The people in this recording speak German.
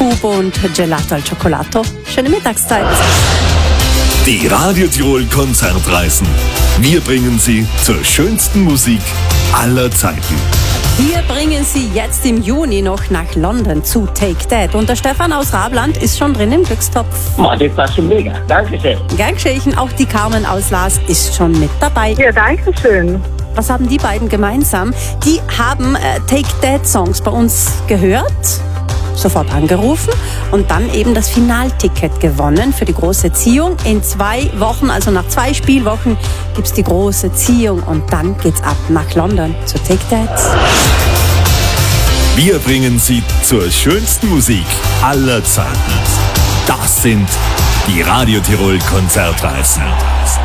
Kubo und Gelato al Cioccolato. Schöne Mittagszeit. Die Radio Tirol Konzertreisen. Wir bringen Sie zur schönsten Musik aller Zeiten. Wir bringen Sie jetzt im Juni noch nach London zu Take That. Und der Stefan aus Rabland ist schon drin im Glückstopf. Das war schon mega. Dankeschön. Gern geschehen, auch die Carmen aus Laas ist schon mit dabei. Ja, danke schön. Was haben die beiden gemeinsam? Die haben Take That Songs bei uns gehört, sofort angerufen und dann eben das Finalticket gewonnen für die große Ziehung. In 2 Wochen, also nach 2 Spielwochen, gibt's die große Ziehung und dann geht's ab nach London zu Take That. Wir bringen Sie zur schönsten Musik aller Zeiten. Das sind die Radio Tirol Konzertreisen.